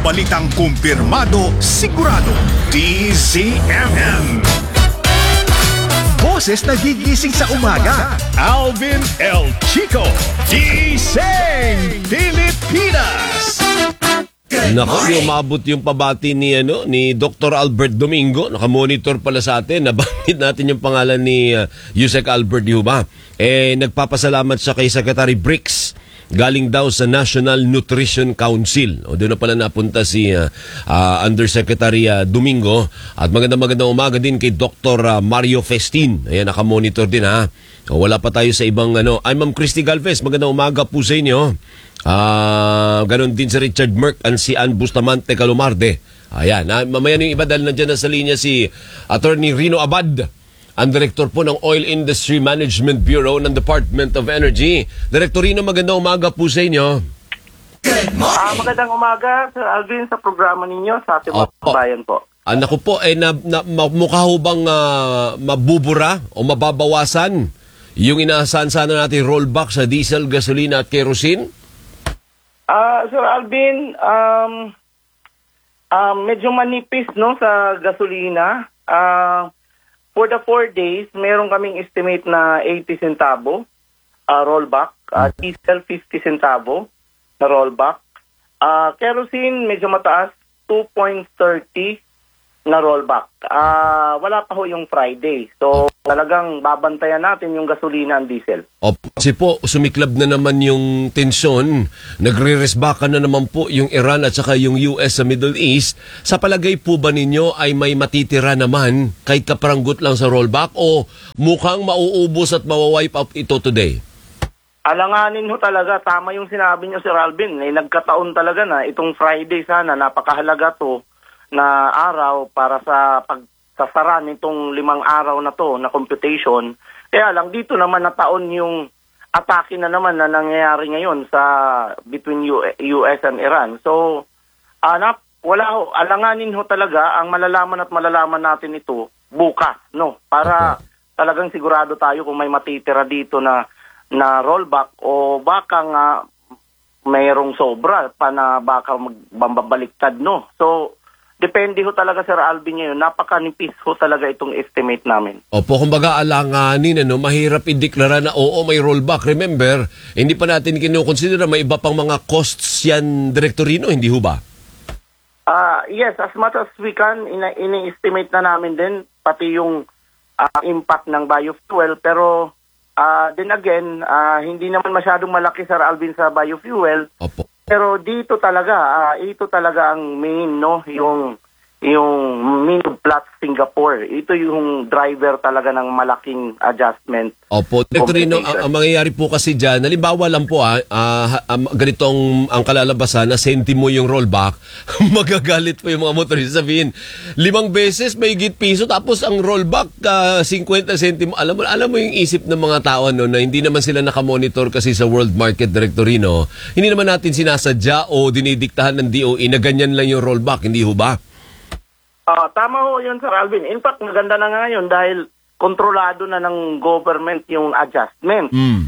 balitang kumpirmado, sigurado. DZMM. Boses na gigising sa umaga. Alvin El Chico. Gising Pilipinas. Naku, umabot yung pabati ni Dr. Albert Domingo. Nakamonitor pala sa atin. Nabanggit natin yung pangalan ni Yusek Albert Yuba. Nagpapasalamat siya kay Secretary Bricks. Galing daw sa National Nutrition Council. O doon na pala napunta si Undersecretary Domingo. At magandang umaga din kay Dr. Mario Festin. Ayan, nakamonitor din ha. O, wala pa tayo sa ibang Ay, Ma'am Christy Galvez, magandang umaga po sa inyo. Ganon din si Richard Merck and si Ann Bustamante Calumarde. Ayan, mamaya yung iba dahil nandiyan na sa linya si Attorney Rino Abad, ang Director po ng Oil Industry Management Bureau ng Department of Energy. Director Rino, magandang umaga po sa inyo. Magandang umaga, Sir Alvin, sa programa ninyo sa ating mga bayan po. Naku po, mukha ho bang mabubura o mababawasan yung inaasahan sana natin rollback sa diesel, gasolina at kerosene? Sir Alvin, medyo manipis no sa gasolina. For the 4 days, meron kaming estimate na 80 centavo rollback, diesel 50 centavo na rollback. Kerosene medyo mataas, 2.30 na rollback. Wala pa ho yung Friday. So talagang babantayan natin yung gasolina and diesel. Kasi po, sumiklab na naman yung tensyon. Nagre-resbaka na naman po yung Iran at saka yung US sa Middle East. Sa palagay po ba ninyo ay may matitira naman kahit kaparanggot lang sa rollback o mukhang mauubos at mawawipe out ito today? Alanganin ho talaga. Tama yung sinabi nyo, Sir Alvin. Nagkataon talaga na itong Friday sana, napakahalaga to na araw para sa pagsasara nitong 5 araw na to na computation. Kaya lang dito naman nataon yung atake na naman na nangyayari ngayon sa between US and Iran. So, wala ho, alanganin ho talaga. Ang malalaman natin ito bukas, no? Para talagang sigurado tayo kung may matitira dito na rollback o baka nga mayroong sobra pa na baka magbabaliktad, no? So, depende ho talaga, Sir Alvin, ngayon. Napakanipis ho talaga itong estimate namin. Opo, kumbaga alanganin, mahirap ideklara na oo, may rollback. Remember, hindi pa natin kinukonsidera may iba pang mga costs yan, Direktorino, hindi ho ba? Yes, as much as we can, ini-estimate na namin din, pati yung impact ng biofuel. Pero, then again, hindi naman masyadong malaki, Sir Alvin, sa biofuel. Opo. Pero dito talaga, ito talaga ang main, no, yung main plus Singapore. Ito yung driver talaga ng malaking adjustment. Opo, Direktorino, ang mangyayari po kasi dyan, halimbawa lang po ganitong ang kalalabasan na sentimo yung rollback, magagalit po yung mga motorista. Sabihin, 5 beses may higit piso, tapos ang rollback 50 sentimo. Alam mo yung isip ng mga tao na hindi naman sila nakamonitor kasi sa world market, Direktorino. Hindi naman natin sinasadya o dinidiktahan ng DOE na ganyan lang yung rollback, hindi ho ba? Tama ho yun, Sir Alvin. In fact, maganda na nga yun dahil kontrolado na ng government yung adjustment.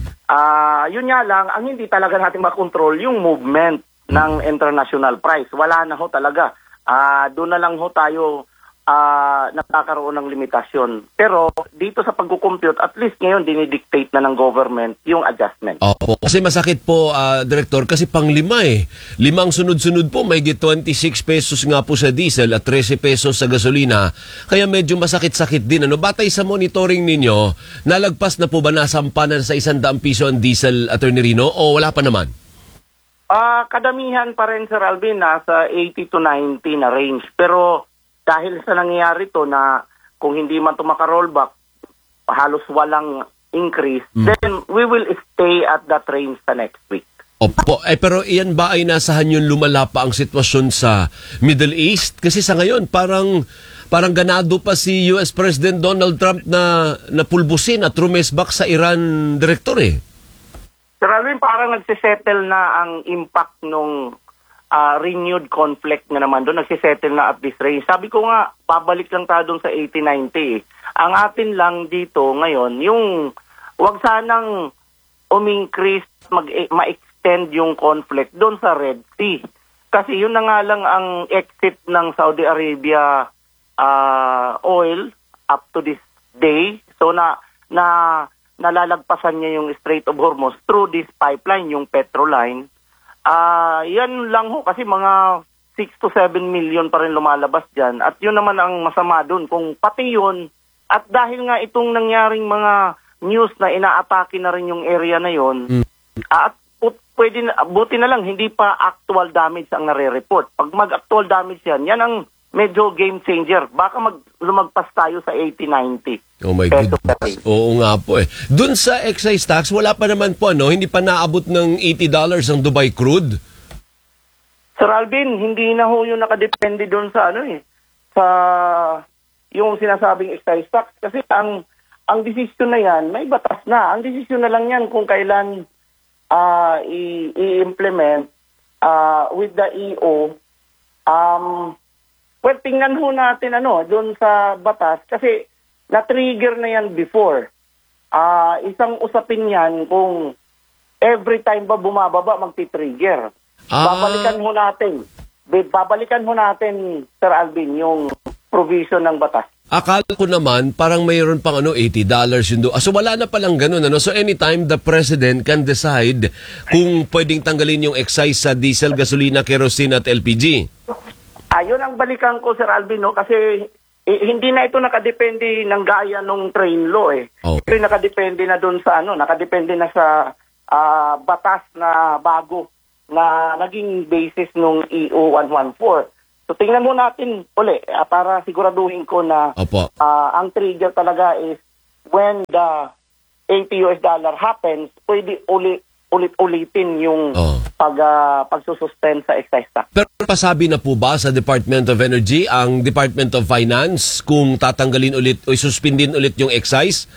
Yun nga lang, ang hindi talaga natin makontrol yung movement ng international price. Wala na ho talaga. Doon na lang ho tayo nakakaroon ng limitasyon. Pero dito sa pag-compute, at least ngayon dinidictate na ng government yung adjustment. Opo. Kasi masakit po, Director, kasi pang-5 5 sunod-sunod po, may 26 pesos nga po sa diesel at 13 pesos sa gasolina. Kaya medyo masakit-sakit din. Batay sa monitoring ninyo, nalagpas na po ba nasampa na sa 100 piso ang diesel, Attorney Rino, o wala pa naman? Kadamihan pa rin, Sir Alvin, nasa 80 to 90 na range. Pero dahil sa nangyayari to na kung hindi man ito maka-rollback, halos walang increase, then we will stay at that range sa next week. Opo, pero iyan ba ay nasahan yung lumala pa ang sitwasyon sa Middle East? Kasi sa ngayon, parang ganado pa si US President Donald Trump na napulbusin at rumesbak sa Iran, Director Sir Alvin, parang nagsisettle na ang impact nung renewed conflict na naman doon, nagsisettle na at this range. Sabi ko nga, pabalik lang tayo doon sa 80-90. Ang atin lang dito ngayon, yung wag sanang umingcrease, ma-extend yung conflict doon sa Red Sea. Kasi yun na nga lang ang exit ng Saudi Arabia oil up to this day. So nalalagpasan niya yung Strait of Hormuz through this pipeline, yung Petroline. Yan lang ho kasi mga 6 to 7 million pa rin lumalabas dyan. At yun naman ang masama dun. Kung pati yun, at dahil nga itong nangyaring mga news na inaatake na rin yung area na yun, at buti na lang, hindi pa actual damage ang nare-report. Pag mag-actual damage yan ang medyo game changer. Baka lumagpas tayo sa 80-90. Oh my goodness. Oo nga po eh. Doon sa excise tax, wala pa naman po, hindi pa naabot ng $80 ang Dubai crude? Sir Alvin, hindi na ho yung nakadepende doon sa sa yung sinasabing excise tax. Kasi ang desisyon na yan, may batas na. Ang desisyon na lang yan kung kailan i-implement with the EO. Well, tingnan ho natin doon sa batas kasi na-trigger na yan before. Isang usapin yan kung every time ba bumababa magti-trigger. Babalikan ho natin, Sir Alvin, yung provision ng batas. Akala ko naman parang mayroon pang $80 yun doon. So wala na palang ganun. So anytime the president can decide kung pwedeng tanggalin yung excise sa diesel, gasolina, kerosene at LPG. Ayun ang balikan ko, Sir Alvin, kasi hindi na ito nakadepende ng gaya nung train law eh. Okay. Ito nakadepende na doon sa nakadepende na sa batas na bago na naging basis nung EO 114. So tingnan mo natin uli para siguraduhin ko na ang trigger talaga is when the $80 happens, pwede ulit-ulitin yung pagsususpend sa excise tax. Pero pasabi na po ba sa Department of Energy, ang Department of Finance, kung tatanggalin ulit o suspendin ulit yung excise?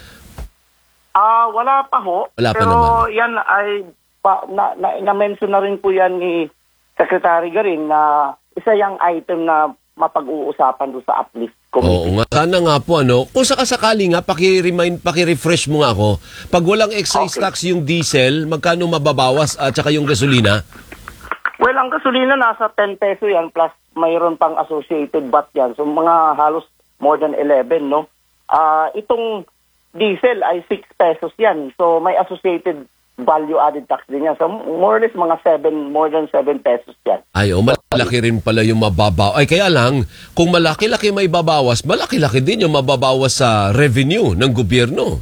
Wala pa ho. Wala pa pero naman. Yan ay na-mention na rin po yan ni Secretary Garin na isa yung item na mapag-uusapan doon sa uplift committee. Oo nga. Sana nga po, kung sakasakali nga, paki-refresh mo nga ako, pag walang excise tax yung diesel, magkano mababawas at saka yung gasolina? Well, ang gasolina nasa 10 peso yan plus mayroon pang associated VAT yan. So mga halos more than 11, no? Itong diesel ay 6 pesos yan. So may associated value-added tax din yan. So more or less more than 7 pesos yan. Ay, malaki rin pala yung mababaw. Ay, kaya lang, kung malaki-laki may babawas, malaki-laki din yung mababawas sa revenue ng gobyerno.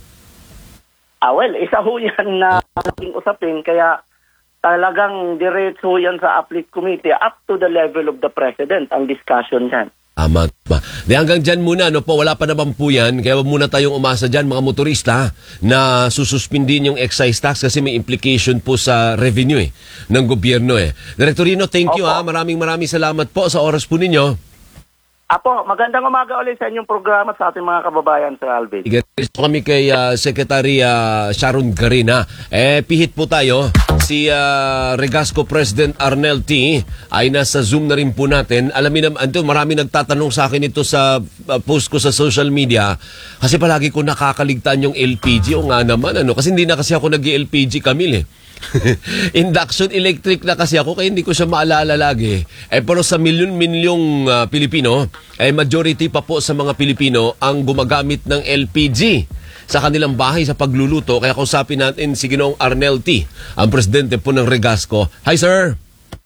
Well, isa ho yan na ating usapin. Kaya talagang diretso yan sa uplift committee up to the level of the president ang discussion yan. Tama ba? Hanggang dyan muna, po, wala pa naman po yan. Kaya muna tayong umasa dyan, mga motorista, na sususpindin yung excise tax kasi may implication po sa revenue ng gobyerno. Directorino, thank you. Maraming salamat po sa oras po ninyo. Magandang umaga ulit sa inyong programa sa ating mga kababayan, Sir Alvin. Gusto kami kay Secretary Sharon Garina. Pihit po tayo. Si Regasco President Arnel T. ay nasa Zoom na rin po natin. Alamin naman, marami nagtatanong sa akin ito sa post ko sa social media. Kasi palagi ko nakakaligtaan yung LPG. O nga naman, kasi hindi na kasi ako nag-LPG, Camille Induction electric na kasi ako kaya hindi ko siya maalala lagi. Pero sa milyon-milyong Pilipino, majority pa po sa mga Pilipino ang gumagamit ng LPG sa kanilang bahay sa pagluluto. Kaya kausapin natin si Ginoong Arnel T., ang presidente po ng Regasco. Hi, sir!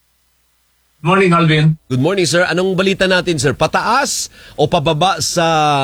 Good morning, Alvin. Good morning, sir. Anong balita natin, sir? Pataas o pababa sa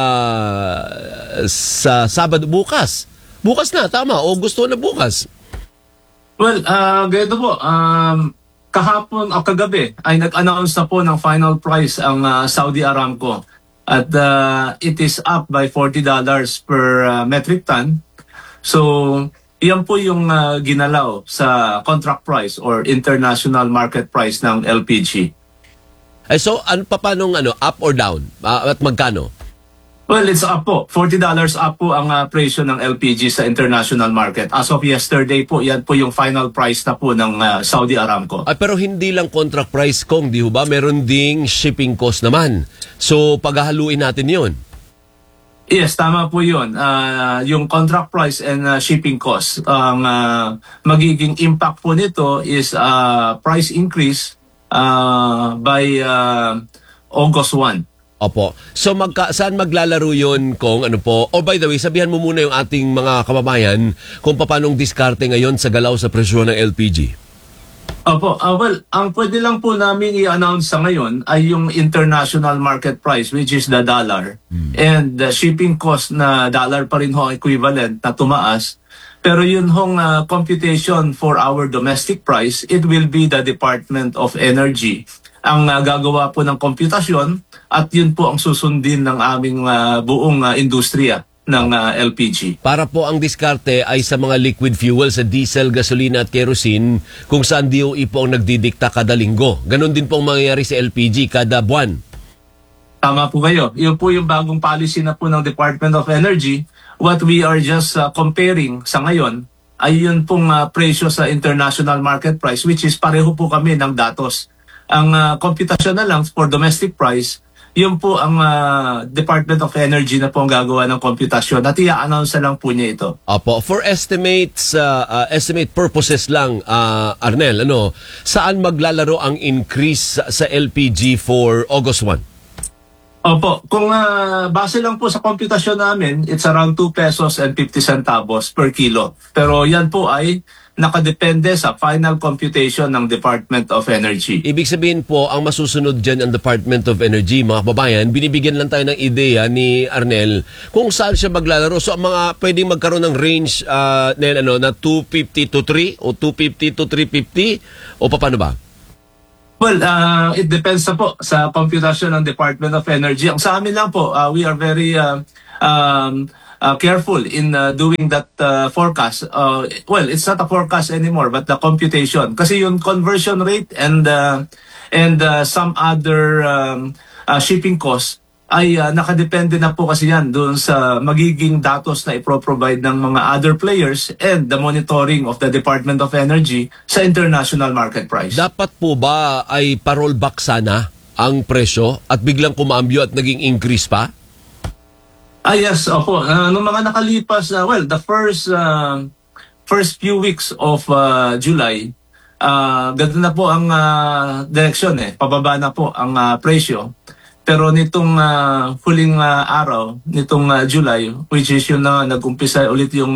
Sabado bukas? Bukas na, tama. O gusto na bukas? Well, ganito po, kahapon o kagabi ay nag-announce na po ng final price ang Saudi Aramco at it is up by $40 per metric ton. So, iyan po yung ginalaw sa contract price or international market price ng LPG. So, paano up or down? At magkano? Well, it's up po. $40 up po ang presyo ng LPG sa international market. As of yesterday po, yan po yung final price na po ng Saudi Aramco. Pero hindi lang contract price, Kong, di ba? Meron ding shipping cost naman. So, paghahaluin natin yun. Yes, tama po yun. Yung contract price and shipping cost. Ang magiging impact po nito is price increase by August 1. Opo. So saan maglalaro yun kung ano po? Oh, by the way, sabihan mo muna yung ating mga kababayan kung paanong diskarte ngayon sa galaw sa presyo ng LPG. Opo, well, ang pwede lang po namin i-announce sa ngayon ay yung international market price, which is the dollar. And the shipping cost na dollar pa rin ho equivalent na tumaas. Pero yun hong computation for our domestic price, it will be the Department of Energy ang gagawa po ng komputasyon at yun po ang susundin ng aming buong industriya ng LPG. Para po ang diskarte ay sa mga liquid fuel, sa diesel, gasolina at kerosene, kung saan DOE po ang nagdidikta kada linggo. Ganon din po ang mangyayari sa LPG kada buwan. Tama po kayo. Yun po yung bagong policy na po ng Department of Energy. What we are just comparing sa ngayon ay yun pong presyo sa international market price, which is pareho po kami ng datos. Ang computation na lang for domestic price, yun po ang Department of Energy na po ang gagawa ng computation at i-announce na lang po niya ito. Opo, for estimate purposes lang, Arnel, saan maglalaro ang increase sa LPG for August 1? Opo, kung base lang po sa computation namin, it's around 2 pesos and 50 centavos per kilo. Pero yan po ay nakadepende sa final computation ng Department of Energy. Ibig sabihin po, ang masusunod dyan ang Department of Energy, mga kababayan, binibigyan lang tayo ng ideya ni Arnel kung saan siya maglalaro. So, ang mga pwedeng magkaroon ng range na 250 to 3 o 250 to 350 o paano ba? Well, it depends na po sa computation ng Department of Energy. Ang sa amin lang po, we are very careful in doing that forecast. Well, it's not a forecast anymore, but the computation. Kasi yung conversion rate and some other shipping costs ay nakadepende na po kasi yan doon sa magiging datos na ipro-provide ng mga other players and the monitoring of the Department of Energy sa international market price. Dapat po ba ay pa-rollback sana ang presyo at biglang kumambyo at naging increase pa? Yes, opo. Nung mga nakalipas, well, the first few weeks of July, ganda na po ang direksyon pababa na po ang presyo. Pero nitong huling araw, nitong July, which is yung nag-umpisa ulit yung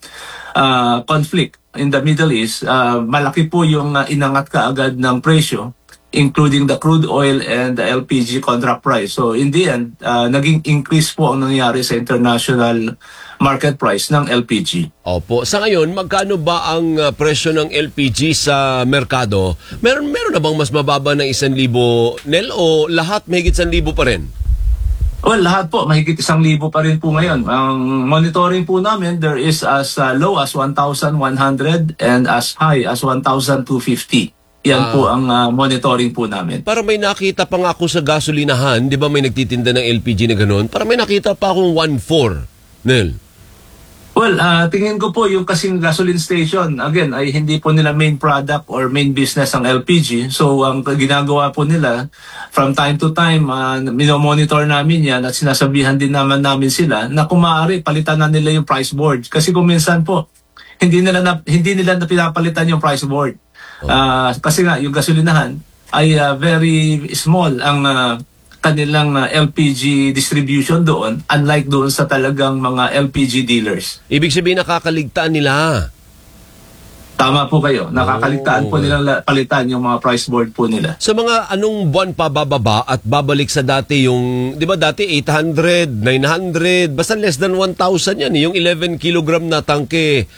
conflict in the Middle East, malaki po yung inangat kaagad ng presyo, including the crude oil and the LPG contract price. So in the end, naging increase po ang nangyari sa international market price ng LPG. Opo. Sa ngayon, magkano ba ang presyo ng LPG sa merkado? Meron na bang mas mababa ng 1,000, Nel, o lahat mahigit 1,000 pa rin? Well, lahat po, mahigit 1,000 pa rin po ngayon. Ang monitoring po namin, there is as low as 1,100 and as high as 1,250. Yan po ang monitoring po namin. Para may nakita pa nga ako sa gasolinahan, di ba may nagtitinda ng LPG na gano'n? Para may nakita pa akong 1,400, Nel. Well, tingin ko po yung kasing gasoline station, again, ay hindi po nila main product or main business ang LPG. So, ang ginagawa po nila, from time to time, minomonitor namin yan at sinasabihan din naman namin sila na kung maaari, palitan na nila yung price board. Kasi kung minsan po, hindi nila na pinapalitan yung price board. Kasi nga, yung gasolinahan ay very small ang kanilang LPG distribution doon, unlike doon sa talagang mga LPG dealers. Ibig sabihin nakakaligtaan nila. Tama po kayo. Nakakaligtaan po nilang palitan yung mga price board po nila. Sa mga anong buwan pa bababa at babalik sa dati yung, di ba dati 800, 900, basta less than 1,000 yan. Yung 11 kilogram na tangke,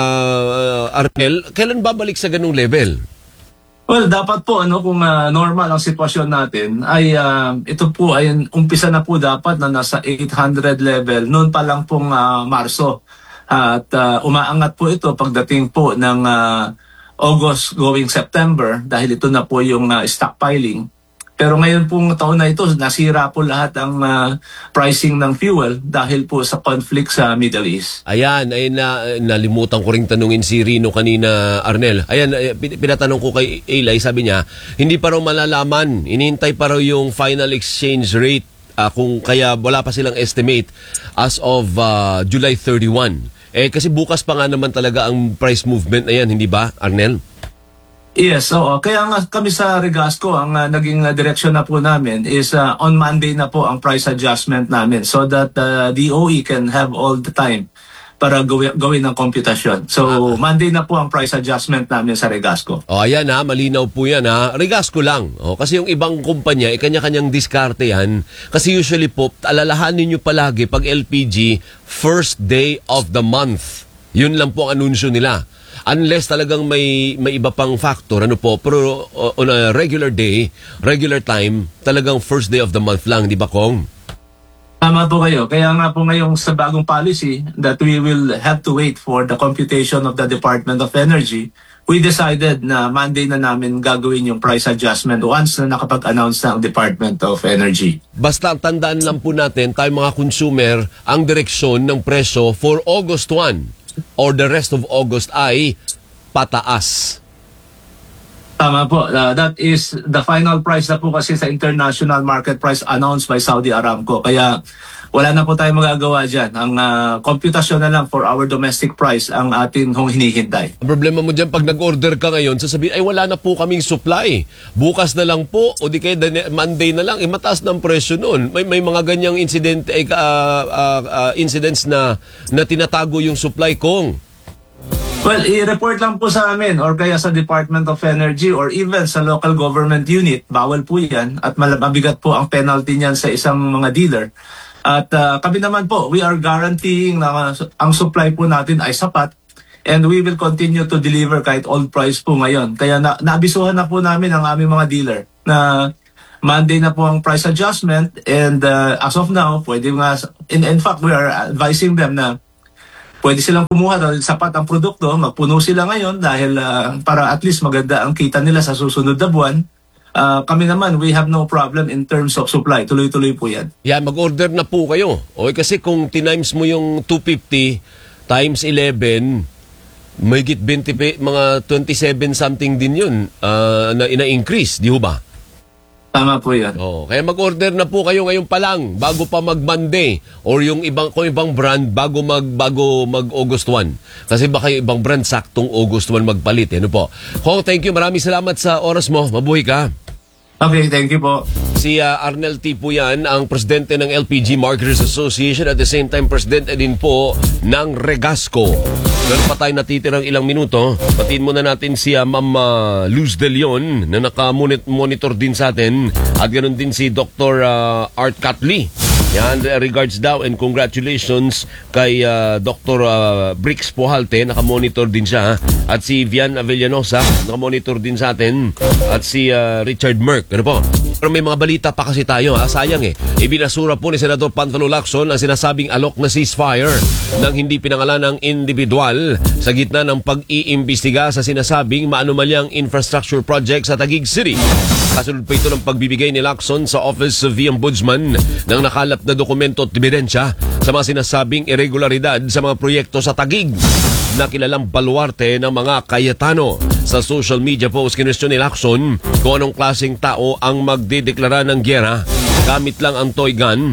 Arnel, kailan babalik sa ganung level? Well, dapat po kung normal ang sitwasyon natin ay ito po ay umpisa na po dapat na nasa 800 level noon pa lang pong Marso. At umaangat po ito pagdating po ng August going September dahil ito na po yung stockpiling. Pero ngayon pong taon na ito, nasira po lahat ang pricing ng fuel dahil po sa conflict sa Middle East. Ayan, ay nalimutan ko ring tanungin si Rino kanina, Arnel. Ayan, pinatanong ko kay Eli, sabi niya, hindi pa raw malalaman, inihintay pa raw yung final exchange rate kung kaya wala pa silang estimate as of July 31. Kasi bukas pa nga naman talaga ang price movement na yan, hindi ba, Arnel? Yes, so kaya nga kami sa Regasco, ang naging direksyon na po namin is on Monday na po ang price adjustment namin so that the OE can have all the time para gawin ng computation. So Monday na po ang price adjustment namin sa Regasco. O ayan ha, malinaw po yan ha. Regasco lang. O, kasi yung ibang kumpanya, kanya-kanyang diskarte yan. Kasi usually po, alalahanin nyo palagi pag LPG, first day of the month. Yun lang po ang anunsyo nila. Unless talagang may iba pang factor, ano po, pero on a regular day, regular time, talagang first day of the month lang, di ba Kong? Tama po kayo. Kaya nga po ngayong sa bagong policy that we will have to wait for the computation of the Department of Energy, we decided na Monday na namin gagawin yung price adjustment once na nakapag-announce na ang Department of Energy. Basta tandaan lang po natin, tayo mga consumer, ang direksyon ng presyo for August 1 or the rest of August ay pataas. Tama po. That is the final price na po kasi sa international market price announced by Saudi Aramco. Kaya wala na po tayong magagawa dyan. Ang computation na lang for our domestic price ang atin hong hinihintay. Ang problema mo dyan, pag nag-order ka ngayon, sasabihin, ay wala na po kaming supply. Bukas na lang po, o di kaya Monday na lang, mataas ng presyo noon. May mga ganyang incident, incidents na tinatago yung supply Kong. Well, i-report lang po sa amin or kaya sa Department of Energy or even sa local government unit. Bawal po yan at mabigat po ang penalty niyan sa isang mga dealer. At kami naman po, we are guaranteeing na ang supply po natin ay sapat and we will continue to deliver kahit old price po ngayon. Kaya naabisuhan na po namin ang aming mga dealer na Monday na po ang price adjustment and as of now, pwede nga, in fact, we are advising them na pwede silang kumuha dahil sapat ang produkto, magpuno sila ngayon dahil para at least maganda ang kita nila sa susunod na buwan. Kami naman, we have no problem in terms of supply. Tuloy-tuloy po yan. Yan, mag-order na po kayo. Okay, kasi kung tinimes mo yung 250 times 11, may git 20, mga 27 something din yun na ina-increase, di ho ba? Tama po yan. Oh, kaya mag-order na po kayo ngayon pa lang bago pa mag-Monday or yung ibang brand bago mag-August 1. Kasi baka yung ibang brand saktong August 1 magpalit. Ano po? Kong, thank you. Maraming salamat sa oras mo. Mabuhay ka. Okay, thank you po. Si Arnel T. po yan, ang presidente ng LPG Marketers Association at the same time presidente din po ng Regasco. Meron pa tayo natitirang ilang minuto. Patiin muna natin si Ma'am Luz De Leon na naka-monitor din sa atin at ganoon din si Dr. Art Catley. Yan, regards daw and congratulations kay Dr. Brix Pujalte, naka-monitor din siya. At si Vian Avellanosa, naka-monitor din sa atin. At si Richard Merck. Ano po? Pero may mga balita pa kasi tayo, sayang eh. Ibinasura po ni Senador Panfilo Lacson ang sinasabing alok na ceasefire ng hindi pinangalanang individual sa gitna ng pag-iimbestiga sa sinasabing maanumalyang infrastructure project sa Taguig City. Kasunod pa ito ng pagbibigay ni Lacson sa Office of the Ombudsman ng nakalap na dokumento at ebidensya sa mga sinasabing irregularidad sa mga proyekto sa Taguig na kilalang baluarte ng mga Cayetano. Sa social media post, kinwestiyon ni Lacson kung anong klaseng tao ang magdideklara ng gyera gamit lang ang toy gun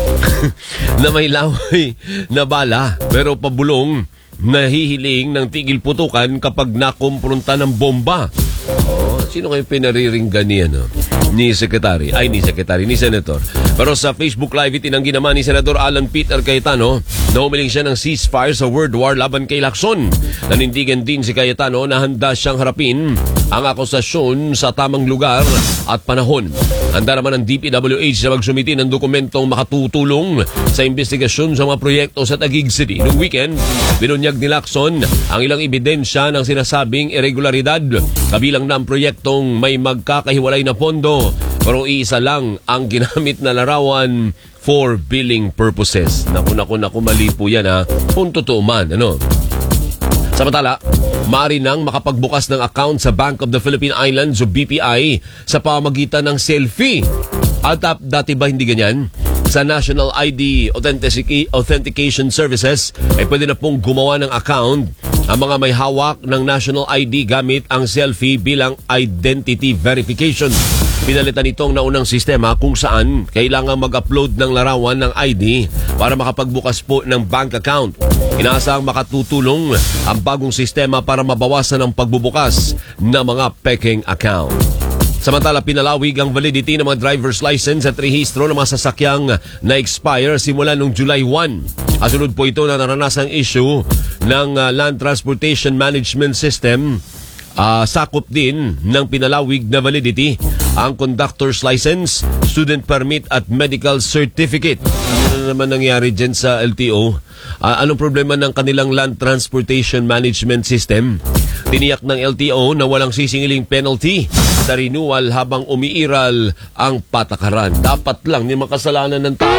na may laway na bala pero pabulong na hihiling ng tigil putukan kapag nakumpronta ng bomba. Sino kayo pinariringgan niya, no? Ni Senator. Pero sa Facebook Live, itinanggi naman ni Senador Alan Peter Cayetano na humiling siya ng ceasefire sa World War laban kay Lacson. Nanindigan din si Cayetano na handa siyang harapin ang akusasyon sa tamang lugar at panahon. Handa naman ang DPWH na magsumiti ng dokumentong makatutulong sa investigasyon sa mga proyekto sa Taguig City. Noong weekend, binunyag ni Lacson ang ilang ebidensya ng sinasabing irregularidad, kabilang na ang proyektong may magkakahiwalay na pondo pero isa lang ang ginamit na larawan for billing purposes. Naku, mali po yan ha. Kung totoo man, ano? Samantala, maaari nang makapagbukas ng account sa Bank of the Philippine Islands o BPI sa pamamagitan ng selfie. At dati ba hindi ganyan? Sa National ID Authentication Services, ay pwede na pong gumawa ng account ang mga may hawak ng National ID gamit ang selfie bilang identity verification. Pinalitan itong naunang sistema kung saan kailangan mag-upload ng larawan ng ID para makapagbukas po ng bank account. Inaasahang makatutulong ang bagong sistema para mabawasan ang pagbubukas ng mga peking account. Samantala, pinalawig ang validity ng mga driver's license at rehistro ng mga sasakyang na-expire simula noong July 1. Kasunod po ito na naranasang issue ng Land Transportation Management System. Sakop din ng pinalawig na validity ang conductor's license, student permit at medical certificate. Ano naman nangyari dyan sa LTO? Anong problema ng kanilang Land Transportation Management System? Tiniyak ng LTO na walang sisingiling penalty sa renewal habang umiiral ang patakaran. Dapat lang, hindi makasalanan ng tao.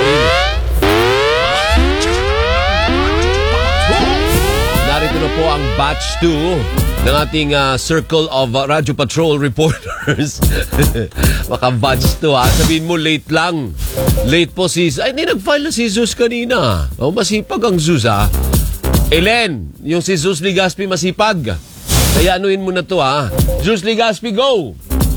Narito na po ang batch 2 ng ating Circle of Radio Patrol reporters. Maka batch 2 ha. Sabihin mo late lang. Late po si... Ay, hindi nag-file na si Zeus kanina. Masipag ang Zeus ha. Ellen, yung si Zeus Ligaspi masipag. Kaya anuin mo na to ha. Zeus Ligaspi, go!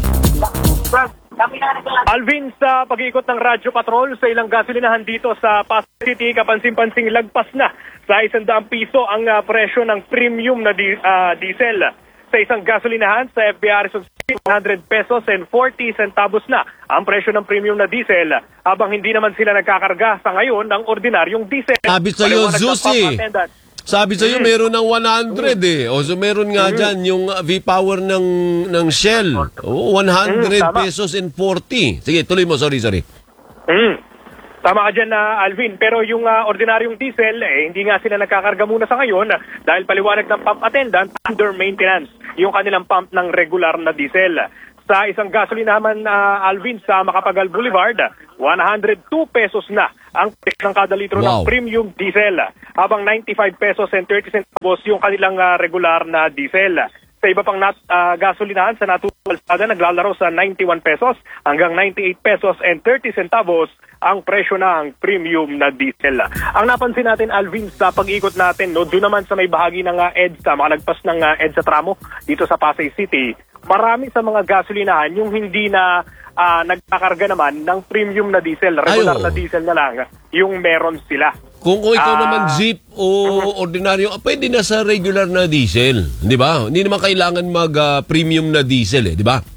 Alvin, sa pag-iikot ng Radyo Patrol sa ilang gasolinahan dito sa Pasay City, kapansin-pansing lagpas na sa 100 piso ang presyo ng premium na diesel. Sa isang gasolinahan sa FBR 100 pesos and 40 centavos na ang presyo ng premium na diesel, habang hindi naman sila nagkakarga sa ngayon ng ordinaryong diesel. Sabi sa'yo, Zusi. Sabi sa'yo, meron ng 100 eh. O so meron nga dyan yung V-Power ng Shell. 100 pesos and 40. Sige, tuloy mo. Sorry. Tama ka dyan, Alvin. Pero yung ordinaryong diesel, hindi nga sila nagkakarga muna sa ngayon dahil paliwanag ng pump attendant, under maintenance yung kanilang pump ng regular na diesel. Sa isang gasolinahan, Alvin, sa Macapagal Boulevard, 102 pesos na ang presyo ng kada litro ng premium diesel, habang 95 pesos and 30 centavos yung kanilang regular na diesel. Sa iba pang gasolinahan sa natural kalsada, naglalaro sa 91 pesos hanggang 98 pesos and 30 centavos ang presyo ng premium na diesel. Ang napansin natin, Alvin, sa pag-ikot natin, doon naman sa may bahagi ng EDSA, makalagpas ng EDSA tramo dito sa Pasay City, marami sa mga gasolinahan yung hindi na nagkakarga naman ng premium na diesel, regular na diesel na lang yung meron sila. Kung ikaw naman jeep o ordinaryo, pwede na sa regular na diesel, di ba? Hindi naman kailangan mag-premium na diesel, di ba?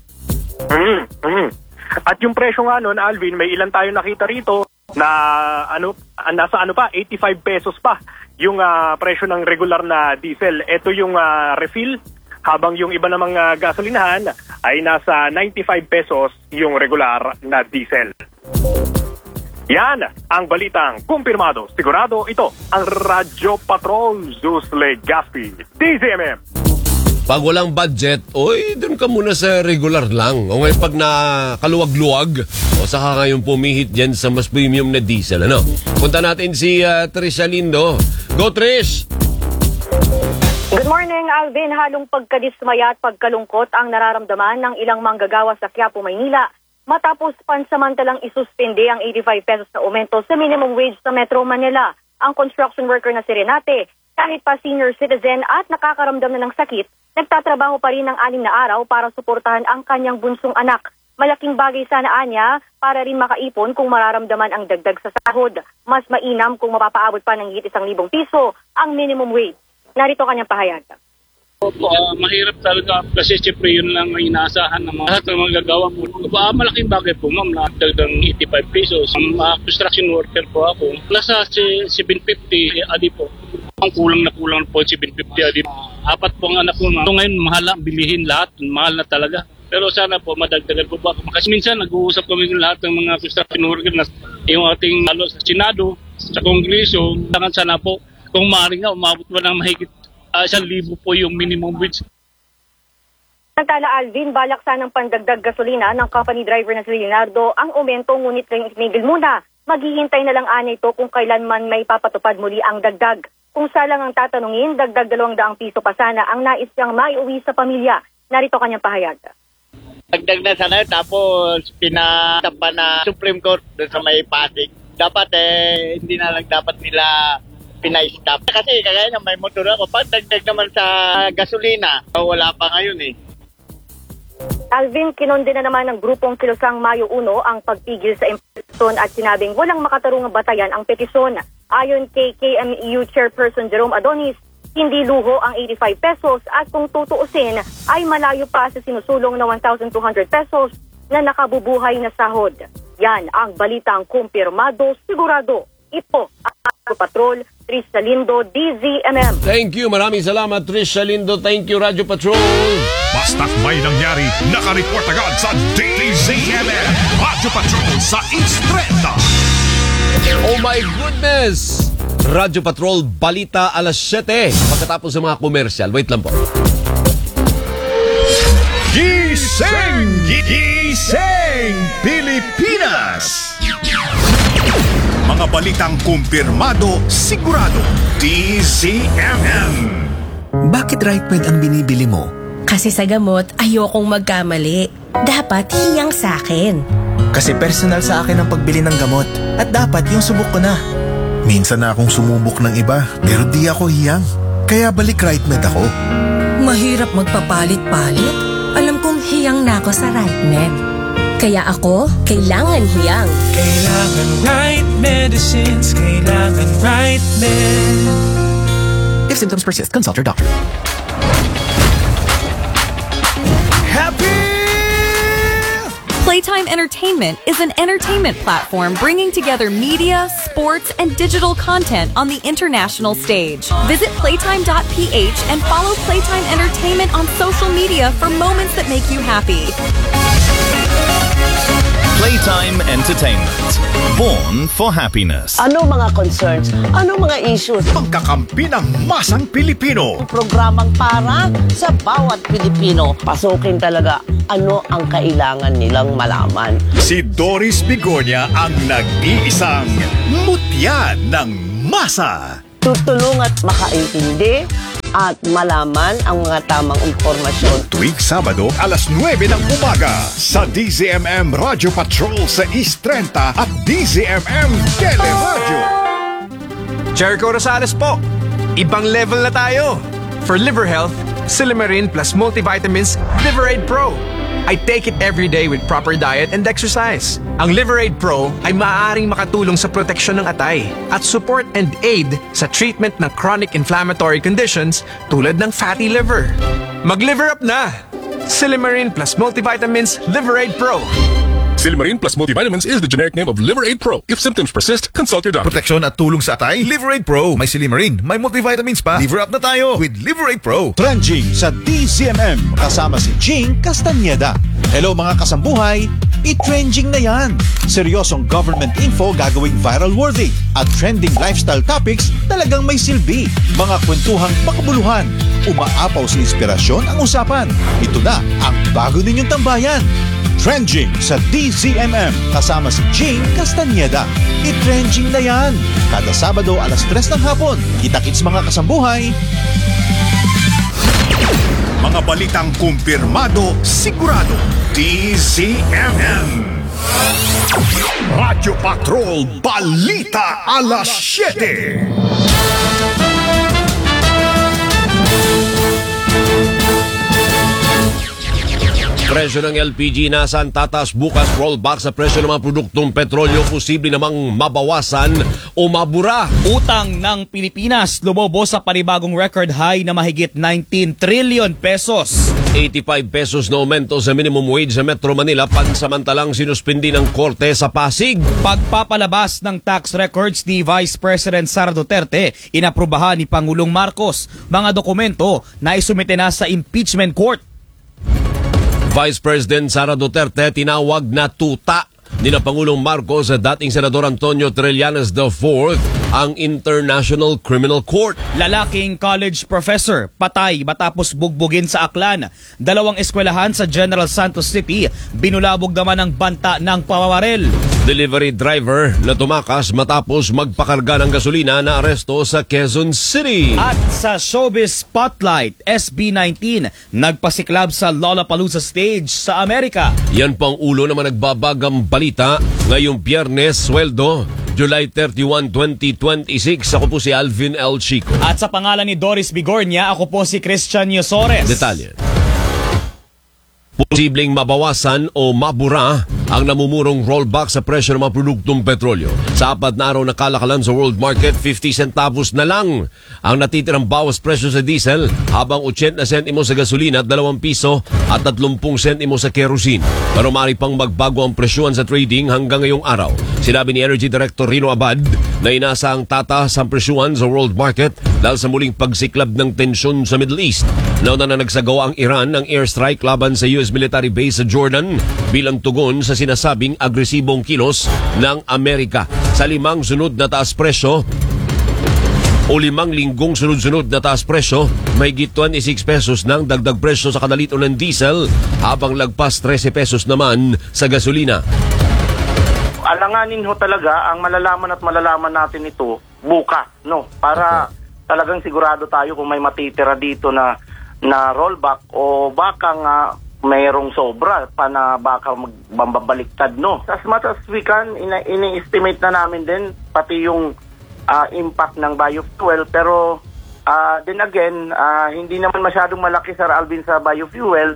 At yung presyo nga nun, Alvin, may ilan tayo nakita rito na nasa 85 pesos pa yung presyo ng regular na diesel. Ito yung refill, habang yung iba namang gasolinahan ay nasa 95 pesos yung regular na diesel. Yan ang balitang kumpirmado. Sigurado ito ang Radyo Patrol, Zeus Legaspi, DZMM. Pag walang budget, doon ka muna sa regular lang. O ngayon pag nakaluwag-luwag, saka ngayon pumihit dyan sa mas premium na diesel. Ano? Punta natin si Trisha Lindo. Go, Trish! Good morning, Alvin. Halong pagkadismaya at pagkalungkot ang nararamdaman ng ilang manggagawa sa Quiapo, Maynila matapos pansamantalang isuspende ang 85 pesos na aumento sa minimum wage sa Metro Manila. Ang construction worker na si Renate, kahit pa senior citizen at nakakaramdam na ng sakit, nagtatrabaho pa rin ng 6 na araw para suportahan ang kanyang bunsong anak. Malaking bagay sana anya para rin makaipon kung mararamdaman ang dagdag sa sahod. Mas mainam kung mapapaabot pa ng higit 1,000 piso ang minimum wage. Narito kanyang pahayag. Opo, mahirap talaga kasi siyempre yun lang ang inaasahan ng lahat ng mga gagawa mo. Malaking bagay po ma'am na dagdag 85 pesos. Construction worker po ako. Nasa 750 adi po. Ang kulang na po 750 adi. 4 po ang anak ko ma'am. So ngayon mahal ang bilihin lahat. Mahal na talaga. Pero sana po madagdagan po ba. Kasi minsan nag-uusap kami ng lahat ng mga construction worker na yung ating lalo sa Senado, sa Kongreso. Sana po kung maaari nga umabot ba ng mahigit 1,000 po yung minimum wage. Samantala, Alvin, balak sanang pandagdag gasolina ng company driver na si Leonardo ang aumento, ngunit rin itinigil muna. Maghihintay na lang ana ito kung kailanman may papatupad muli ang dagdag. Kung salang ang tatanungin, dagdag 200 piso pa sana ang nais niyang maiuwi sa pamilya. Narito kanyang pahayag. Dagdag na sana tapos pinatapa na Supreme Court doon sa may Pasig. Dapat hindi na lang dapat nila pinay-stop. Kasi kagaya na may motor ako, pag dagdag naman sa gasolina, wala pa ngayon eh. Alvin, kinonde na naman ng grupong Kilosang Mayo 1 ang pagpigil sa impetisyon at sinabing walang makatarungang batayan ang petisyon. Ayon kay KMEU Chairperson Jerome Adonis, hindi luho ang 85 pesos at kung tutuusin ay malayo pa sa sinusulong na 1,200 pesos na nakabubuhay na sahod. Yan ang balitang kumpirmado, sigurado. Ito ang Radyo Patrol, Trish Salindo, DZMM. Thank you. Maraming salamat, Trish Salindo. Thank you, Radyo Patrol. Basta't may nangyari, nakareport agad sa DZMM. Radyo Patrol sa East 30. Oh my goodness! Radyo Patrol, balita alas 7. Pagkatapos ng mga komersyal. Wait lang po. Gising! Gising! Pilipinas! Mga balitang kumpirmado, sigurado. DZMM. Bakit right med ang binibili mo? Kasi sa gamot, ayokong magkamali. Dapat hiyang sa akin. Kasi personal sa akin ang pagbili ng gamot. At dapat yung subok ko na. Minsan na akong sumubok ng iba, pero di ako hiyang. Kaya balik right med ako. Mahirap magpapalit-palit. Alam kong hiyang na ako sa right med. Kaya ako, kailangan hiyang. Kailangan right medicines, kailangan right med. If symptoms persist, consult your doctor. Playtime Entertainment is an entertainment platform bringing together media, sports, and digital content on the international stage. Visit playtime.ph and follow Playtime Entertainment on social media for moments that make you happy. Playtime Entertainment. Born for happiness. Ano mga concerns? Ano mga issues? Pagkakampi ng masang Pilipino. Programang para sa bawat Pilipino. Pasukin talaga ano ang kailangan nilang malaman. Si Doris Bigonia ang nag-iisang mutya ng masa. Tutulong at makaintindi at malaman ang mga tamang impormasyon. Tuwing Sabado, alas 9 ng umaga sa DZMM Radio Patrol sa East 30 at DZMM Teleradio. Jericho Rosales po. Ibang level na tayo. For liver health, Silymarin plus multivitamins Liverade Pro. I take it every day with proper diet and exercise. Ang Liverade Pro ay maaaring makatulong sa proteksyon ng atay at support and aid sa treatment ng chronic inflammatory conditions tulad ng fatty liver. Mag-liver up na! Silymarin plus multivitamins Liverade Pro. Silymarin plus multivitamins is the generic name of Liverade Pro. If symptoms persist, consult your doctor. Proteksyon at tulong sa atay, Liverade Pro. May Silymarin, may multivitamins pa. Liver up na tayo with Liverade Pro. Trending sa DZMM kasama si Ching Castañeda. Hello mga kasambuhay, i-trending na yan. Seryosong government info gagawing viral worthy at trending lifestyle topics talagang may silbi. Mga kwentuhang makabuluhan, umaapaw sa inspirasyon ang usapan. Ito na ang bago ninyong tambayan. Trending sa DZMM kasama si Ching Castañeda. I-trending na yan. Kada Sabado alas 3 ng hapon. Kita-kits mga kasambuhay. Mga balitang kumpirmado, sigurado. DZMM. Radyo Patrol Balita alas 7. Presyo ng LPG nasaan tataas bukas, rollback sa presyo ng mga produktong petrolyo posible namang mabawasan o mabura. Utang ng Pilipinas lumobo sa panibagong record high na mahigit 19 trillion pesos. 85 pesos na aumento sa minimum wage sa Metro Manila pansamantalang sinuspindi ng korte sa Pasig. Pagpapalabas ng tax records ni Vice President Sara Duterte, inaprubahan ni Pangulong Marcos. Mga dokumento na isumite na sa impeachment court. Vice President Sara Duterte tinawag na tuta ni na Pangulong Marcos sa dating Senador Antonio Trillanes IV ang International Criminal Court. Lalaking college professor patay matapos bugbugin sa Aklan. 2 eskwelahan sa General Santos City binulabog naman ng banta ng pamamaril. Delivery driver na tumakas matapos magpakarga ng gasolina na aresto sa Quezon City. At sa Showbiz Spotlight, SB19 nagpasiklab sa Lollapalooza stage sa Amerika. Yan pang ulo na managbabagang balita ngayong Biyernes, sweldo July 31, 2026. Ako po si Alvin L. Chico. At sa pangalan ni Doris Bigornia, ako po si Christian Yosores. Detalye. Posibleng mabawasan o mabura ang namumurong rollback sa presyo ng mga produktong petrolyo. Sa 4 na araw na kalakalan sa world market, 50 centavos na lang ang natitirang bawas presyo sa diesel, habang 80 sentimo sa gasolina at 2 piso at 30 sentimo sa kerosene. Pero maaari pang magbago ang presyohan sa trading hanggang ngayong araw. Sinabi ni Energy Director Rino Abad na inasang tataas ang presyohan sa world market dahil sa muling pagsiklab ng tensyon sa Middle East. Nauna na nagsagawa ang Iran ng airstrike laban sa US military base sa Jordan bilang tugon sa sinasabing agresibong kilos ng Amerika. Sa 5 sunod na taas presyo o 5 linggong sunod-sunod na taas presyo, may 26 pesos ng dagdag presyo sa kada litro ng diesel, habang lagpas 13 pesos naman sa gasolina. Alanganin ho talaga ang malalaman natin ito bukas, no? Para talagang sigurado tayo kung may matitira dito na rollback o baka nga mayroong sobra pa na baka magbabaliktad, no? As much as we can, ini-estimate na namin din pati yung impact ng biofuel, pero then again, hindi naman masyadong malaki, Sir Alvin, sa biofuel.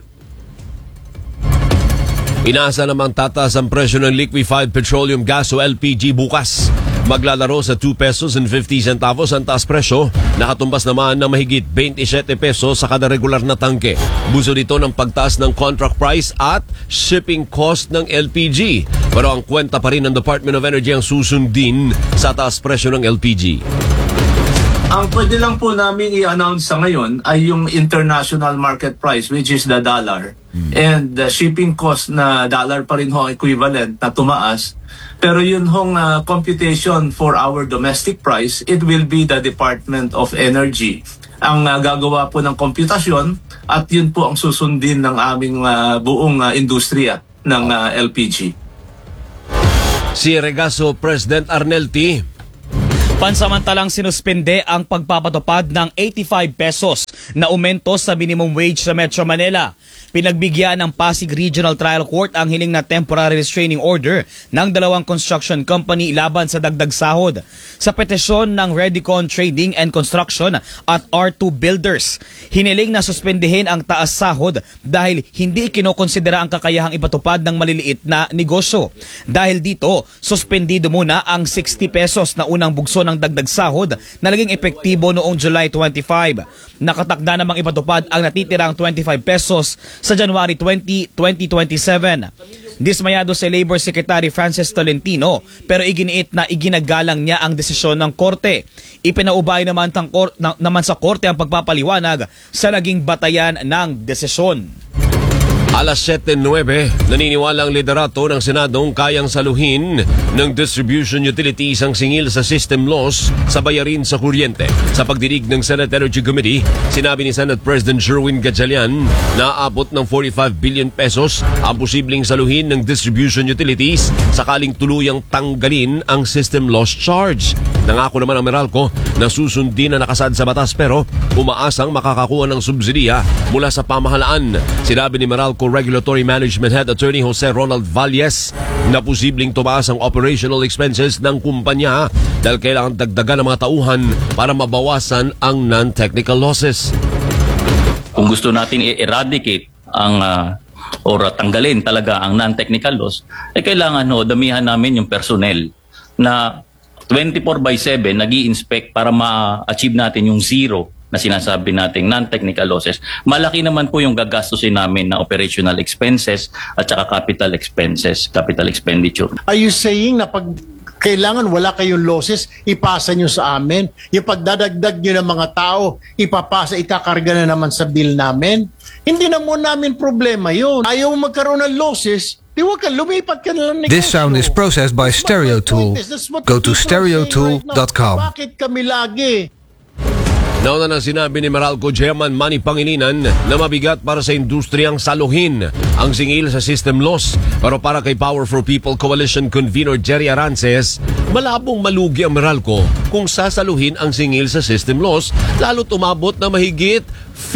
Inaasa namang tataas ang presyo ng liquefied petroleum gas o LPG bukas. Maglalaro sa 2 pesos and 50 centavos ang taas presyo, nakatumbas naman ng mahigit 27 pesos sa kada regular na tangke. Buso dito ng pagtaas ng contract price at shipping cost ng LPG. Pero ang kwenta pa rin ng Department of Energy ang susundin sa taas presyo ng LPG. Ang pwede lang po namin i-announce sa ngayon ay yung international market price, which is the dollar. And the shipping cost na dollar pa rin ho equivalent na tumaas. Pero yun hong computation for our domestic price, it will be the Department of Energy ang gagawa po ng komputasyon, at yun po ang susundin ng aming buong industriya ng LPG. Si Regaso President Arnel T. Pansamantalang sinuspende ang pagpapatupad ng 85 pesos na aumento sa minimum wage sa Metro Manila. Pinagbigyan ng Pasig Regional Trial Court ang hiling na temporary restraining order ng 2 construction company laban sa dagdag sahod. Sa petisyon ng Redicon Trading and Construction at R2 Builders, hiniling na suspendihin ang taas sahod dahil hindi kinokonsidera ang kakayahang ipatupad ng maliliit na negosyo. Dahil dito, suspendido muna ang 60 pesos na unang bugso ng dagdag sahod na naging epektibo noong July 25. Nakatakda namang ipatupad ang natitirang 25 pesos sa January 20, 2027. Dismayado si Labor Secretary Francis Tolentino, pero iginiit na iginagalang niya ang desisyon ng korte. Ipinaubay naman sa korte ang pagpapaliwanag sa naging batayan ng desisyon. Alas 7:09, naniniwala ang liderato ng Senadong kayang saluhin ng distribution utilities ang singil sa system loss sa bayarin sa kuryente. Sa pagdinig ng Senate Energy Committee, sinabi ni Senate President Sherwin Gatchalian na aabot ng 45 billion pesos ang posibleng saluhin ng distribution utilities sakaling tuluyang tanggalin ang system loss charge. Nangako naman ang Meralco na susundin na nakasad sa batas, pero umaasang makakakuha ng subsidiya mula sa pamahalaan. Sinabi ni Meralco Regulatory Management Head Attorney Jose Ronald Valles na posibleng tumaas ang operational expenses ng kumpanya dahil kailangan dagdagan ng mga tauhan para mabawasan ang non-technical losses. Kung gusto natin i-eradicate ang or tanggalin talaga ang non-technical loss, kailangan damihan namin yung personnel na 24/7 nag-i-inspect para ma-achieve natin yung zero na sinasabi nating non-technical losses. Malaki naman po yung gagastusin namin na operational expenses at saka capital expenses, capital expenditure. Are you saying na pag kailangan wala kayong losses, ipasa nyo sa amin? Yung pagdadagdag nyo ng mga tao, ipapasa, ikakarga na naman sa bill namin? Hindi na mo namin problema yun. Ayaw magkaroon ng losses, di wag ka, lumipat ka na lang negosyo. This sound is processed by StereoTool. Go to stereotool.com. Bakit kami lagi? Nauna na sinabi ni Meralco Chairman Manny Pangilinan na mabigat para sa industriyang saluhin ang singil sa system loss. Pero para kay Power for People Coalition Convener Jerry Arances, malabong malugi ang Meralco kung sasaluhin ang singil sa system loss, lalo tumabot na mahigit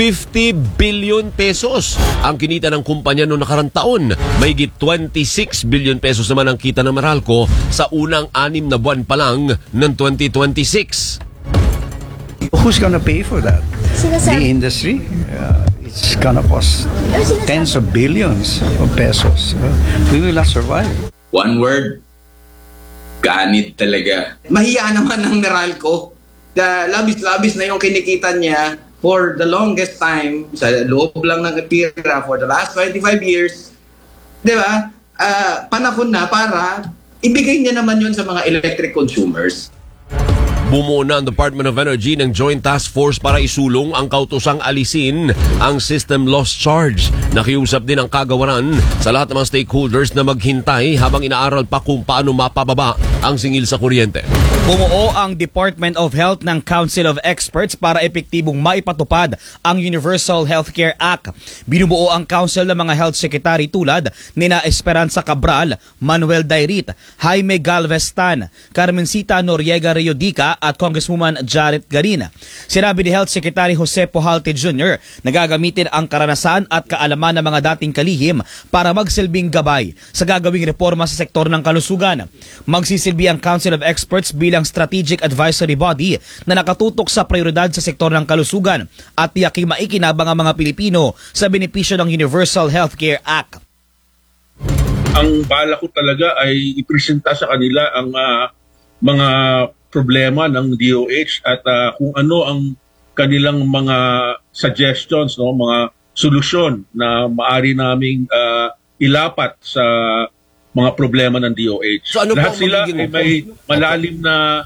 50 billion pesos ang kinita ng kumpanya noong nakarang taon. Mahigit 26 billion pesos naman ang kita ng Meralco sa unang 6 na buwan pa lang ng 2026. Who's gonna pay for that? The industry? It's gonna cost tens of billions of pesos. We will not survive. One word, ganit talaga. Mahiya naman ang Meralco. Labis-labis na yung kinikita niya for the longest time, sa loob lang ng pira for the last 25 years. Di ba? Panahon na para ibigay niya naman yun sa mga electric consumers. Bumuo na ang Department of Energy ng Joint Task Force para isulong ang kautosang alisin ang system loss charge. Nakiusap din ang kagawaran sa lahat ng mga stakeholders na maghintay habang inaaral pa kung paano mapababa ang singil sa kuryente. Bumuo ang Department of Health ng Council of Experts para epektibong maipatupad ang Universal Healthcare Act. Binubuo ang Council ng mga Health Secretary tulad nina Esperanza Cabral, Manuel Dairit, Jaime Galvestan, Carmencita Noriega Reyodica at Congresswoman Jaret Garina. Sinabi ni Health Secretary Jose Pujalte Jr. na gagamitin ang karanasan at kaalaman ng mga dating kalihim para magsilbing gabay sa gagawing reforma sa sektor ng kalusugan. Magsisilbi ang Council of Experts bilang strategic advisory body na nakatutok sa prioridad sa sektor ng kalusugan at tiyaking maikinabang ang mga Pilipino sa benepisyo ng Universal Healthcare Act. Ang bala ko talaga ay ipresenta sa kanila ang mga problema ng DOH at kung ano ang kanilang mga suggestions, no, mga solusyon na maaari naming ilapat sa mga problema ng DOH. So ano lahat sila ay may malalim na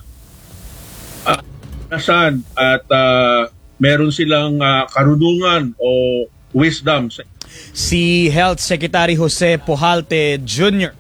nasan at meron silang karunungan o wisdom. Si Health Secretary Jose Pujalte Jr.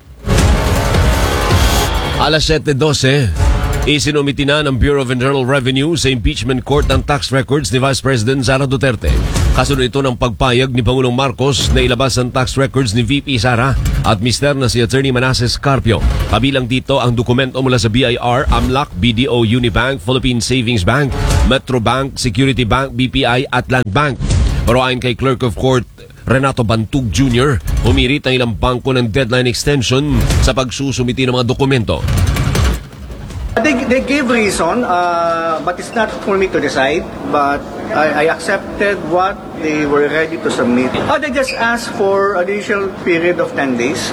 Alas 7:12. Isinumiti na ng Bureau of Internal Revenue sa impeachment court ang tax records ni Vice President Sara Duterte. Kasunod ito ng pagpayag ni Pangulong Marcos na ilabas ang tax records ni VP Sara at mister na si Attorney Manasseh Carpio. Kabilang dito ang dokumento mula sa BIR, AMLAC, BDO, Unibank, Philippine Savings Bank, Metro Bank, Security Bank, BPI at Land Bank. Pero ayon kay Clerk of Court Renato Bantug Jr., humirit ang ilang bangko ng deadline extension sa pagsusumiti ng mga dokumento. They gave reason, but it's not for me to decide. But I accepted what they were ready to submit. They just asked for additional period of 10 days.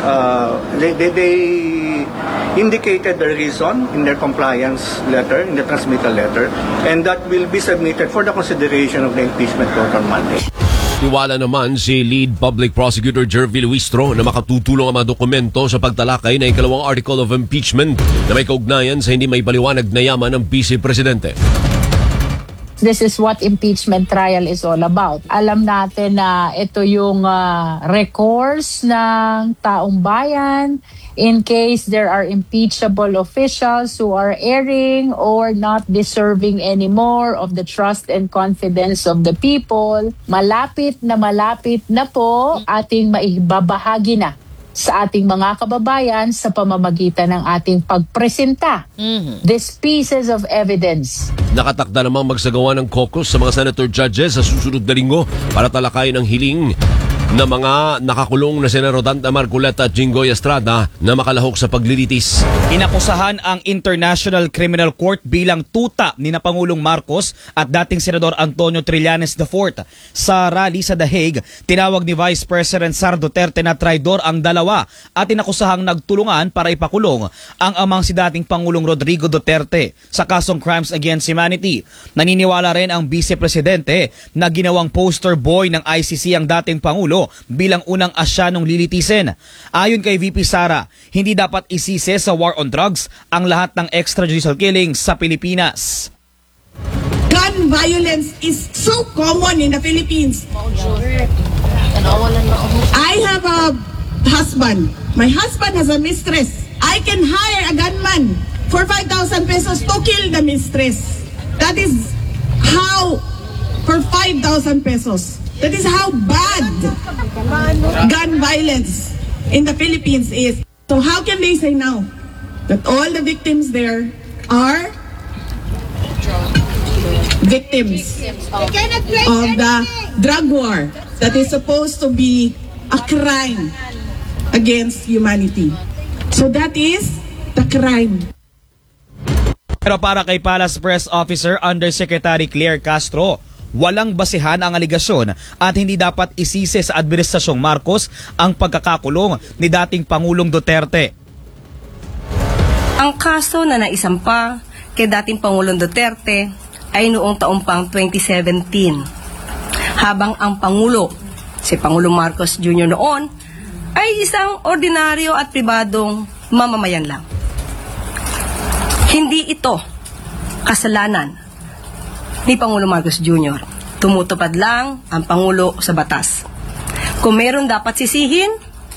They indicated the reason in their compliance letter, in the transmittal letter, and that will be submitted for the consideration of the impeachment court on Monday. Tiwala naman si Lead Public Prosecutor Jervy Luistro na makatutulong ang mga dokumento sa pagtalakay ng ikalawang article of impeachment na may kaugnayan sa hindi may paliwanag na yaman ng Vice Presidente. This is what impeachment trial is all about. Alam natin na ito yung recourse ng taong bayan in case there are impeachable officials who are erring or not deserving anymore of the trust and confidence of the people. Malapit na po ating maibabahagi na sa ating mga kababayan sa pamamagitan ng ating pagpresenta these pieces of evidence. Nakatakda namang magsagawa ng caucus sa mga senator judges sa susunod na linggo para talakayin ang hiling na mga nakakulong na Sena Rodante Marcoleta at Jinggoy Estrada na makalahok sa paglilitis. Inakusahan ang International Criminal Court bilang tuta ni na Pangulong Marcos at dating Senador Antonio Trillanes IV. Sa rally sa The Hague, tinawag ni Vice President Sara Duterte na traidor ang dalawa at inakusahang nagtulungan para ipakulong ang amang si dating Pangulong Rodrigo Duterte sa kasong Crimes Against Humanity. Naniniwala rin ang Vice Presidente na ginawang poster boy ng ICC ang dating Pangulo bilang unang Asyanong lilitisin. Ayon kay VP Sara, hindi dapat isisi sa war on drugs ang lahat ng extrajudicial killings sa Pilipinas. Gun violence is so common in the Philippines. I have a husband. My husband has a mistress. I can hire a gunman for 5,000 pesos to kill the mistress. That is how, for 5,000 pesos. That is how bad gun violence in the Philippines is. So how can they say now that all the victims there are victims of the drug war that is supposed to be a crime against humanity? So that is the crime. Pero para kay Palace Press Officer Undersecretary Claire Castro, walang basehan ang aligasyon at hindi dapat isisi sa Administrasyong Marcos ang pagkakakulong ni dating Pangulong Duterte. Ang kaso na naisampa kay dating Pangulong Duterte ay noong taong pang 2017. Habang ang Pangulo, si Pangulong Marcos Jr. noon, ay isang ordinaryo at pribadong mamamayan lang. Hindi ito kasalanan ni Pangulong Marcos Jr. Tumutupad lang ang Pangulo sa batas. Kung meron dapat sisihin,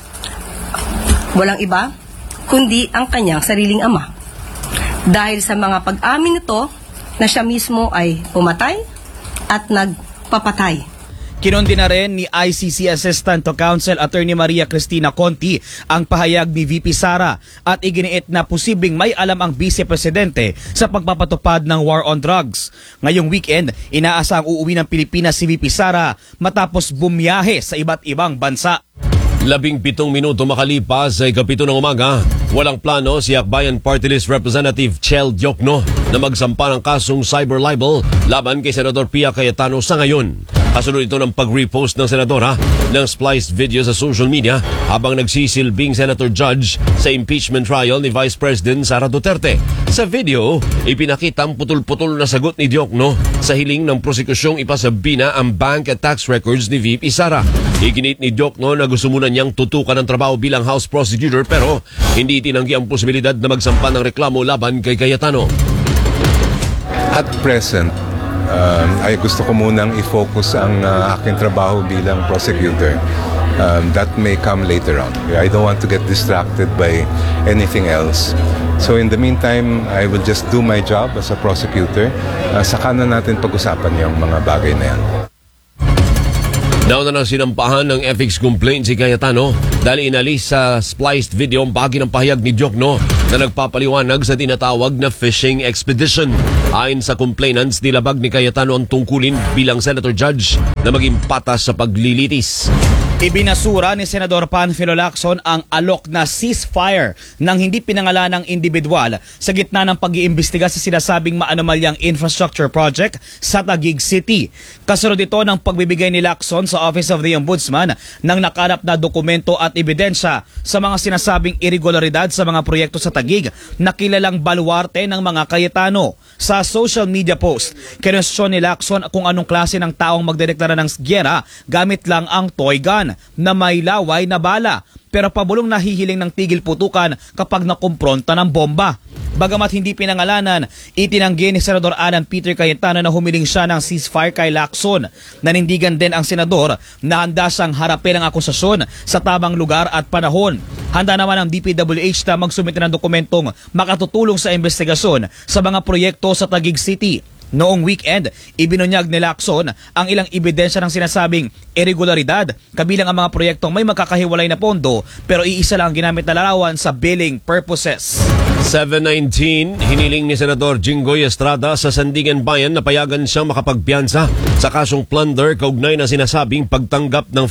walang iba kundi ang kanyang sariling ama. Dahil sa mga pag-amin nito na siya mismo ay pumatay at nagpapatay. Kinundi na rin ni ICC Assistant to Counsel Attorney Maria Cristina Conti ang pahayag ni VP Sara at iginiit na posibleng may alam ang Vice Presidente sa pagpapatupad ng war on drugs. Ngayong weekend, inaasang uuwi ng Pilipinas si VP Sara matapos bumiyahe sa iba't ibang bansa. 17 minuto makalipas ay 7 ng umaga, walang plano si Akbayan Party List Representative Chel Diokno na magsampa ng kasong cyber libel laban kay Senador Pia Cayetano sa ngayon. Kasunod ito ng pag-repost ng senadora ng spliced video sa social media habang nagsisilbing senator judge sa impeachment trial ni Vice President Sara Duterte. Sa video, ipinakita ang putol-putol na sagot ni Diokno sa hiling ng prosekusyong ipasabina ang bank at tax records ni VP Sara. Iginit ni Diokno na gusto muna niyang tutukan ng trabaho bilang House Prosecutor pero hindi tinanggi ang posibilidad na magsampa ng reklamo laban kay Cayetano. At present, ay gusto ko munang i-focus ang aking trabaho bilang prosecutor. That may come later on. I don't want to get distracted by anything else. So in the meantime, I will just do my job as a prosecutor. Saka na natin pag-usapan yung mga bagay na yan. Nauna na sinampahan ng ethics complaint si Cayetano dahil inalis sa spliced video ang bahagi ng pahayag ni Diokno na nagpapaliwanag sa tinatawag na fishing expedition. Ayon sa complainants, nilabag ni Cayetano ang tungkulin bilang senator judge na maging patas sa paglilitis. Ibinasura ni Senador Panfilo Lacson ang alok na ceasefire ng hindi pinangalanang individual sa gitna ng pag-iimbestiga sa sinasabing maanomalyang infrastructure project sa Taguig City. Kasunod ito ng pagbibigay ni Lacson sa Office of the Ombudsman ng nakalap na dokumento at ebidensya sa mga sinasabing irregularidad sa mga proyekto sa Taguig na kilalang baluarte ng mga Cayetano. Sa social media post, kinwestiyon ni Lacson kung anong klase ng taong magdedeklara ng gyera gamit lang ang toy gun na may laway na bala pero pabulong nahihiling ng tigil putukan kapag nakumpronta ng bomba. Bagamat hindi pinangalanan, itinanggi ni Senador Alan Peter Cayetano na humiling siya ng ceasefire kay Lacson. Nanindigan din ang senador na handa siyang harapin ang akusasyon sa tamang lugar at panahon. Handa naman ang DPWH na magsumite ng dokumentong makatutulong sa investigasyon sa mga proyekto sa Taguig City. Noong weekend, ibinunyag ni Lacson ang ilang ebidensya ng sinasabing irregularidad, kabilang ang mga proyektong may magkakahiwalay na pondo pero iisa lang ang ginamit na larawan sa billing purposes. 7:19, hiniling ni Senador Jinggoy Estrada sa Sandigan Bayan na payagan siyang makapagpiyansa sa kasong plunder kaugnay na sinasabing pagtanggap ng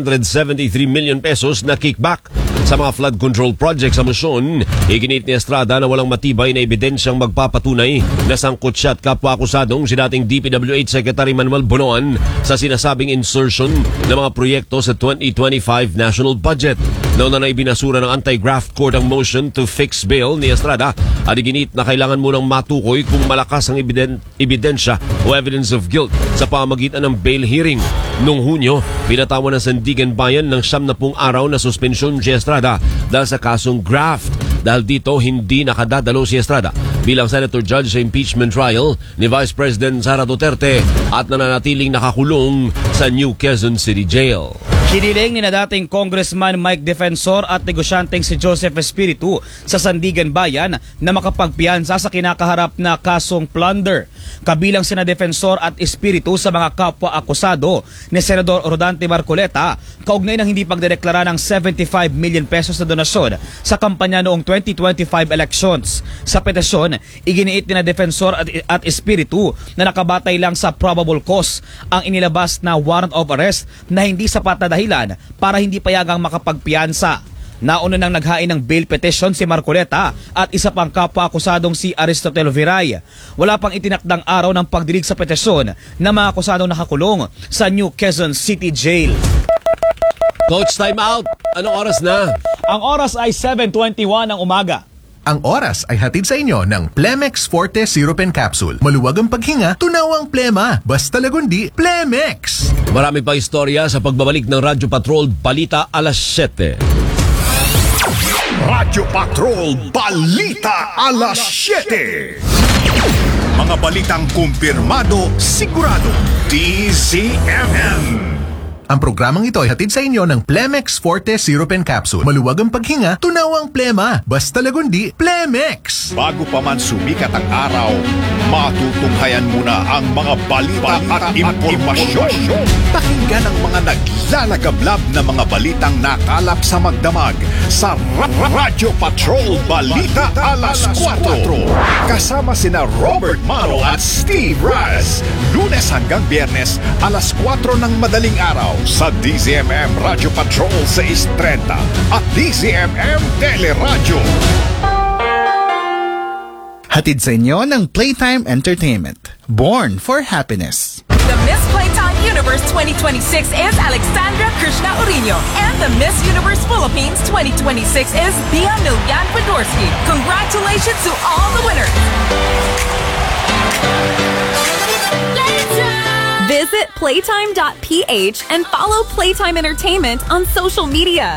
573 million pesos na kickback sa mga flood control project sa Musyon. Iginit ni Estrada na walang matibay na ebidensyang magpapatunay na sangkot siya at kapwa-akusadong si dating DPWH Secretary Manuel Bonoan sa sinasabing insertion ng mga proyekto sa 2025 national budget. Nauna na ibinasura ng anti-graft court ang motion to fix bail ni Estrada at iginit na kailangan munang matukoy kung malakas ang ebidensya o evidence of guilt sa pamagitan ng bail hearing. Noong Hunyo, pinatawan ng Sandigan Bayan ng 70 araw na suspensyon si Estrada dahil sa kasong graft. Dahil dito, hindi nakadadalo si Estrada bilang senator judge sa impeachment trial ni Vice President Sara Duterte at nananatiling nakakulong sa New Quezon City Jail. Hiniling ni na dating Congressman Mike Defensor at negosyanteng si Joseph Espiritu sa Sandigan Bayan na makapagpiyansa sa kinakaharap na kasong plunder. Kabilang sina Defensor at Espiritu sa mga kapwa-akusado ni Senador Rodante Marcoleta kaugnay ng hindi pagdedeklara ng 75 million pesos na donasyon sa kampanya noong 2025 elections. Sa petisyon, iginiit ni na Defensor at Espiritu na nakabatay lang sa probable cause ang inilabas na warrant of arrest na hindi sapat na dahilan para hindi payagang makapagpiyansa. Nauna nang naghain ng bail petition si Marcoleta at isa pang kapwa-akusadong si Aristotel Viray. Wala pang itinakdang araw ng pagdinig sa petisyon na mga akusadong nakakulong sa New Quezon City Jail. Coach, time out. Anong oras na? Ang oras ay 7:21 ng umaga. Ang oras ay hatid sa inyo ng Plemex Forte Syrup and Capsule. Maluwag ang paghinga, tunawang plema. Basta lagundi, Plemex! Marami pa istorya sa pagbabalik ng Radyo Patrol Balita alas 7. Radyo Patrol Balita alas 7. Mga balitang kumpirmado, sigurado. DZMM. Ang programang ito ay hatid sa inyo ng Plemex Forte Syrup and Capsule. Maluwag ang paghinga, tunawang plema. Basta lagundi, Plemex! Bago pa man sumikat ang araw, matutunghayan muna ang mga balita at impormasyon. Pakinggan ang mga naglalagablab na mga balitang nakalap sa magdamag sa Radyo Patrol Balita alas 4. Kasama sina Robert Maro at Steve Raz. Lunes hanggang Biyernes, alas 4 ng madaling araw sa DZMM Radyo Patrol 630 at DZMM Teleradyo. Hatid sa inyo ng Playtime Entertainment. Born for happiness. The Miss Playtime Universe 2026 is Alexandra Krishna Urino, and the Miss Universe Philippines 2026 is Bia Milyan Podorski. Congratulations to all the winners! Visit playtime.ph and follow Playtime Entertainment on social media.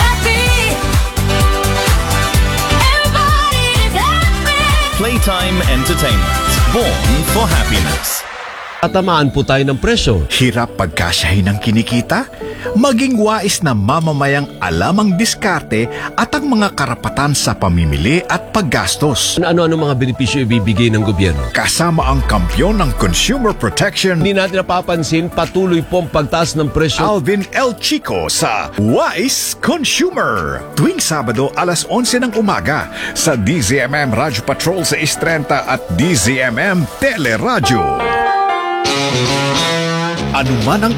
Playtime Entertainment. Born for happiness. Tatamaan po tayo ng presyo. Hirap pagkasyahin ng kinikita? Maging wais na mamamayang alam ang diskarte at ang mga karapatan sa pamimili at paggastos. Ano-ano mga benepisyo ibibigay ng gobyerno? Kasama ang kampyon ng consumer protection. Hindi natin napapansin, patuloy po ang pagtaas ng presyo. Alvin L. Chico sa Wise Consumer. Tuwing Sabado, alas 11 ng umaga sa DZMM Radyo Patrol 630 at DZMM Teleradyo. Ano man ang